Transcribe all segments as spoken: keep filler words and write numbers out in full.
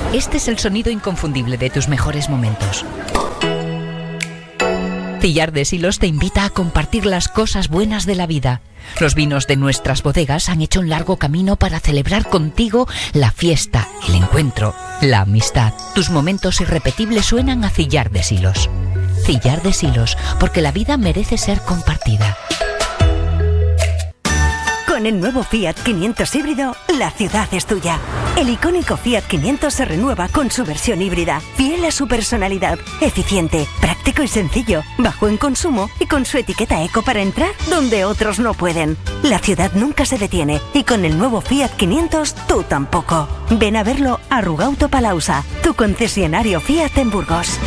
Este es el sonido inconfundible de tus mejores momentos. Cillar de Silos te invita a compartir las cosas buenas de la vida. Los vinos de nuestras bodegas han hecho un largo camino para celebrar contigo la fiesta, el encuentro, la amistad. Tus momentos irrepetibles suenan a Cillar de Silos. Cillar de Silos, porque la vida merece ser compartida. Con el nuevo Fiat quinientos híbrido, la ciudad es tuya. El icónico Fiat quinientos se renueva con su versión híbrida, fiel a su personalidad, eficiente, práctico y sencillo, bajo en consumo y con su etiqueta eco para entrar donde otros no pueden. La ciudad nunca se detiene y con el nuevo Fiat quinientos tú tampoco. Ven a verlo a Rugauto Palausa, tu concesionario Fiat en Burgos.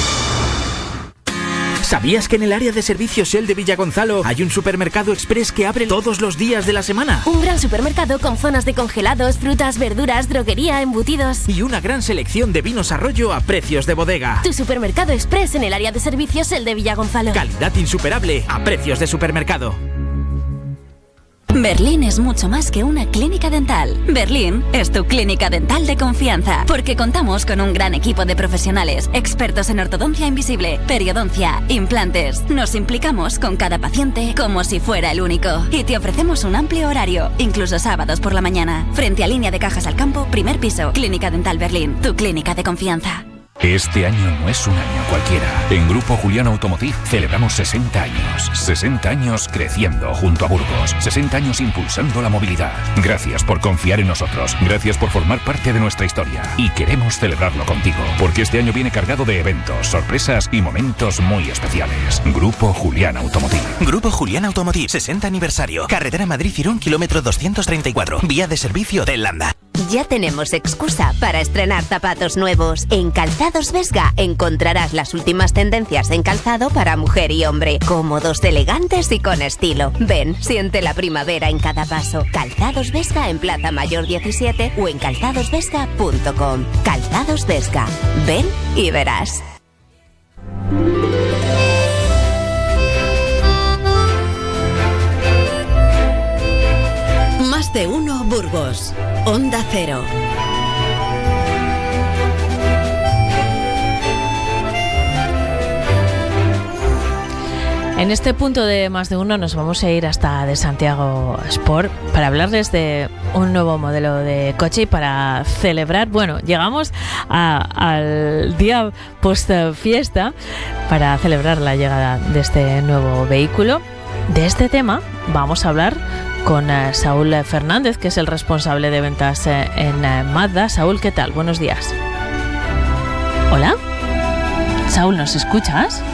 ¿Sabías que en el área de servicios Shell de Villagonzalo hay un supermercado express que abre todos los días de la semana? Un gran supermercado con zonas de congelados, frutas, verduras, droguería, embutidos. Y una gran selección de vinos Arroyo a precios de bodega. Tu supermercado express en el área de servicios Shell de Villagonzalo. Calidad insuperable a precios de supermercado. Berlín es mucho más que una clínica dental. Berlín es tu clínica dental de confianza, porque contamos con un gran equipo de profesionales, expertos en ortodoncia invisible, periodoncia, implantes. Nos implicamos con cada paciente como si fuera el único. Y te ofrecemos un amplio horario, incluso sábados por la mañana. Frente a Línea de Cajas al Campo, primer piso. Clínica Dental Berlín, tu clínica de confianza. Este año no es un año cualquiera. En Grupo Julián Automotive celebramos sesenta años. sesenta años creciendo junto a Burgos. sesenta años impulsando la movilidad. Gracias por confiar en nosotros. Gracias por formar parte de nuestra historia. Y queremos celebrarlo contigo, porque este año viene cargado de eventos, sorpresas y momentos muy especiales. Grupo Julián Automotive. Grupo Julián Automotive, sesenta aniversario. Carretera Madrid-Irún, kilómetro doscientos treinta y cuatro. Vía de servicio de Landa. Ya tenemos excusa para estrenar zapatos nuevos. En Calzados Vesga encontrarás las últimas tendencias en calzado para mujer y hombre, cómodos, elegantes y con estilo. Ven, siente la primavera en cada paso. Calzados Vesga en Plaza Mayor diecisiete o en calzados vesga punto com. Calzados Vesga. Ven y verás. Más de uno Burgos. Onda Cero. En este punto de Más de Uno nos vamos a ir hasta de Santiago Sport para hablarles de un nuevo modelo de coche y para celebrar, bueno, llegamos a, al día post fiesta para celebrar la llegada de este nuevo vehículo. De este tema vamos a hablar con uh, Saúl Fernández, que es el responsable de ventas uh, en uh, Mazda. Saúl, ¿qué tal? Buenos días. ¿Hola? Saúl, ¿nos escuchas?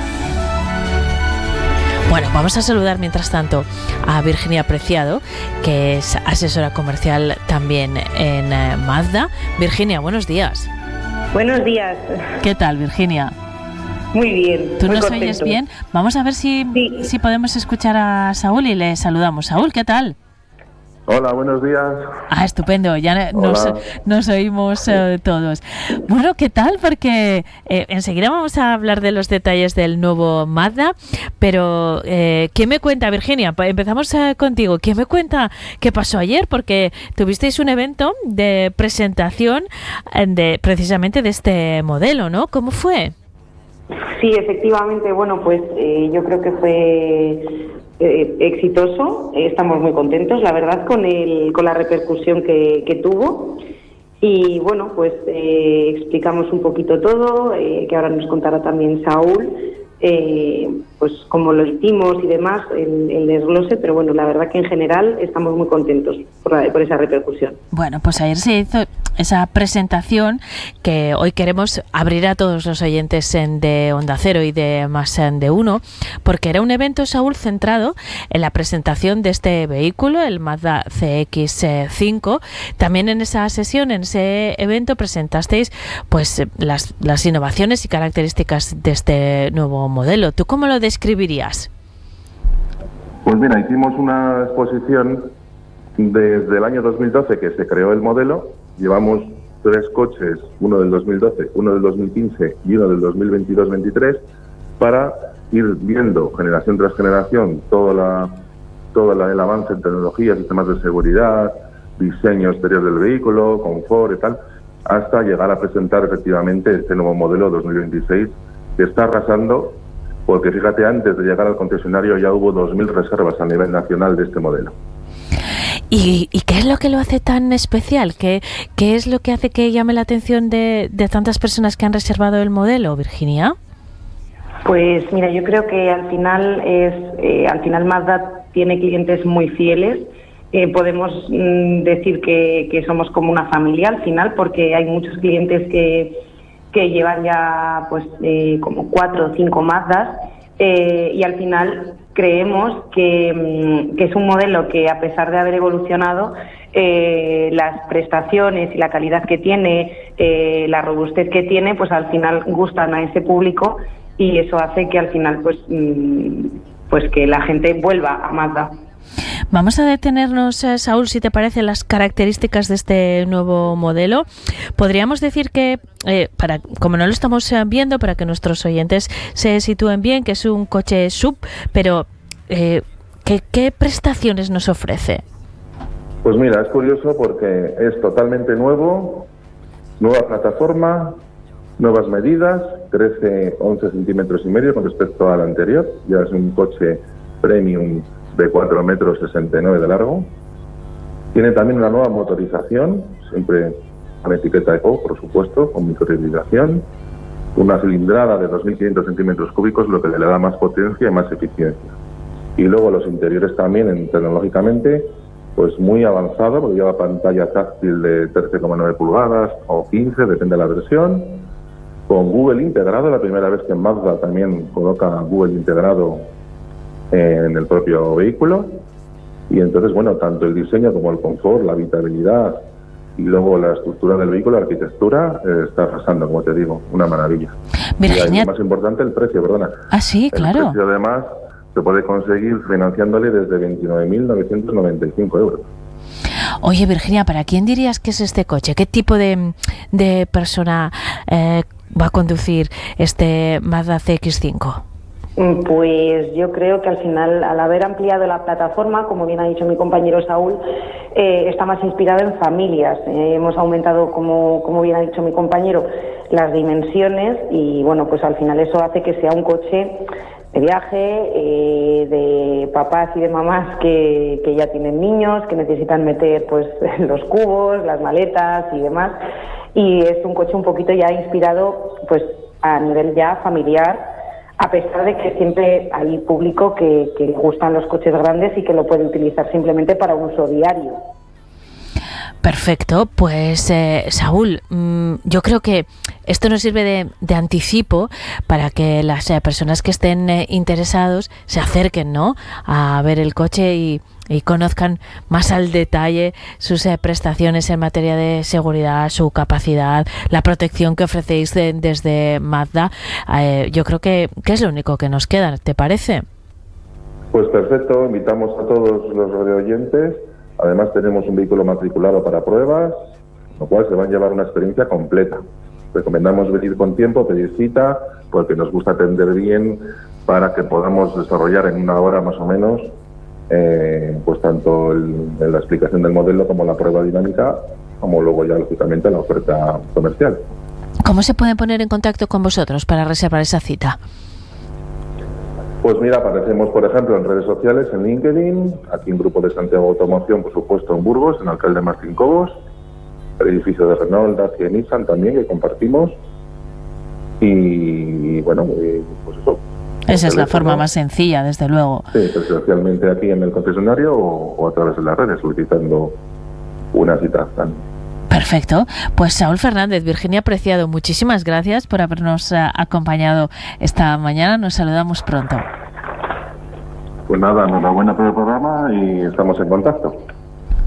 Bueno, vamos a saludar mientras tanto a Virginia Preciado, que es asesora comercial también en uh, Mazda. Virginia, buenos días. Buenos días. ¿Qué tal, Virginia? Muy bien. ¿Tú muy nos contento. oyes bien? Vamos a ver si, sí. si podemos escuchar a Saúl y le saludamos. Saúl, ¿qué tal? Hola, buenos días. Ah, estupendo, ya nos, nos oímos eh, todos. Bueno, ¿qué tal? Porque eh, enseguida vamos a hablar de los detalles del nuevo Mazda, pero eh, ¿qué me cuenta, Virginia? Empezamos eh, contigo. ¿Qué me cuenta qué pasó ayer? Porque tuvisteis un evento de presentación de precisamente de este modelo, ¿no? ¿Cómo fue? Sí, efectivamente, bueno, pues eh, yo creo que fue eh, exitoso, eh, estamos muy contentos, la verdad, con el con la repercusión que, que tuvo y bueno, pues eh, explicamos un poquito todo, eh, que ahora nos contará también Saúl, eh, pues cómo lo hicimos y demás, el, el desglose, pero bueno, la verdad que en general estamos muy contentos por, la, por esa repercusión. Bueno, pues ayer se hizo esa presentación que hoy queremos abrir a todos los oyentes en de Onda Cero y de Más de Uno, porque era un evento, Saúl, centrado en la presentación de este vehículo, el Mazda C X cinco. También en esa sesión, en ese evento, presentasteis pues las, las innovaciones y características de este nuevo modelo. ¿Tú cómo lo describirías? Pues mira, hicimos una exposición desde el año dos mil doce que se creó el modelo. Llevamos tres coches, uno del dos mil doce, uno del dos mil quince y uno del dos mil veintidós veintitrés, para ir viendo generación tras generación todo, la, todo la, el avance en tecnología, sistemas de seguridad, diseño exterior del vehículo, confort y tal, hasta llegar a presentar efectivamente este nuevo modelo dos mil veintiséis, que está arrasando, porque fíjate, antes de llegar al concesionario ya hubo dos mil reservas a nivel nacional de este modelo. ¿Y, y qué es lo que lo hace tan especial? ¿Qué, qué es lo que hace que llame la atención de, de tantas personas que han reservado el modelo, Virginia? Pues mira, yo creo que al final es eh, al final Mazda tiene clientes muy fieles. Eh, podemos mm, decir que, que somos como una familia al final, porque hay muchos clientes que, que llevan ya pues eh, como cuatro o cinco Mazdas, eh, y al final creemos que, mm, que es un modelo que, a pesar de haber evolucionado, eh, las prestaciones y la calidad que tiene, eh, la robustez que tiene, pues al final gustan a ese público, y eso hace que al final pues mm, pues que la gente vuelva a Mazda. Vamos a detenernos, Saúl, si te parece, las características de este nuevo modelo. Podríamos decir que, eh, para como no lo estamos viendo, para que nuestros oyentes se sitúen bien, que es un coche sub, pero eh, ¿qué, qué prestaciones nos ofrece? Pues mira, es curioso porque es totalmente nuevo, nueva plataforma, nuevas medidas, crece once centímetros y medio con respecto al anterior, ya es un coche premium de cuatro metros sesenta y nueve de largo. Tiene también una nueva motorización, siempre con etiqueta Eco, por supuesto, con microhibridación, una cilindrada de dos mil quinientos centímetros cúbicos, lo que le da más potencia y más eficiencia. Y luego los interiores también, en, tecnológicamente, pues muy avanzado, porque lleva pantalla táctil de trece coma nueve pulgadas o quince, depende de la versión, con Google integrado, la primera vez que en Mazda también coloca Google integrado en el propio vehículo. Y entonces, bueno, tanto el diseño como el confort, la habitabilidad y luego la estructura del vehículo, la arquitectura, eh, está arrasando, como te digo, una maravilla. Virginia... Y lo más importante, el precio, perdona. Ah, sí, claro. El precio, además, se puede conseguir financiándole desde veintinueve mil novecientos noventa y cinco euros. Oye, Virginia, ¿para quién dirías que es este coche? ¿Qué tipo de, de persona eh, va a conducir este Mazda C X cinco? Pues yo creo que al final, al haber ampliado la plataforma, como bien ha dicho mi compañero Saúl, eh, está más inspirado en familias. Eh, hemos aumentado, como, como bien ha dicho mi compañero, las dimensiones, y bueno, pues al final eso hace que sea un coche de viaje, eh, de papás y de mamás que, que ya tienen niños, que necesitan meter pues los cubos, las maletas y demás, y es un coche un poquito ya inspirado pues a nivel ya familiar, a pesar de que siempre hay público que, que le gustan los coches grandes y que lo puede utilizar simplemente para uso diario. Perfecto, pues eh, Saúl, mmm, yo creo que esto nos sirve de, de anticipo para que las eh, personas que estén eh, interesados se acerquen, ¿no?, a ver el coche y, y conozcan más al detalle sus eh, prestaciones en materia de seguridad, su capacidad, la protección que ofrecéis de, desde Mazda. Eh, yo creo que, que es lo único que nos queda, ¿te parece? Pues perfecto, invitamos a todos los radioyentes. Además tenemos un vehículo matriculado para pruebas, lo cual se van a llevar una experiencia completa. Recomendamos venir con tiempo, pedir cita, porque nos gusta atender bien para que podamos desarrollar en una hora más o menos eh, pues tanto el, la explicación del modelo como la prueba dinámica, como luego ya lógicamente la oferta comercial. ¿Cómo se pueden poner en contacto con vosotros para reservar esa cita? Pues mira, aparecemos, por ejemplo, en redes sociales, en LinkedIn, aquí en Grupo de Santiago Automoción, por supuesto, en Burgos, en Alcalde Martín Cobos, el edificio de Renault, Dacia y Nissan también, que compartimos. Y, bueno, pues eso. Esa es la forma más sencilla, desde luego. Sí, presencialmente aquí en el concesionario o, o a través de las redes, solicitando una cita también. Perfecto. Pues Saúl Fernández, Virginia Preciado, muchísimas gracias por habernos uh, acompañado esta mañana. Nos saludamos pronto. Pues nada, enhorabuena por el programa y estamos en contacto.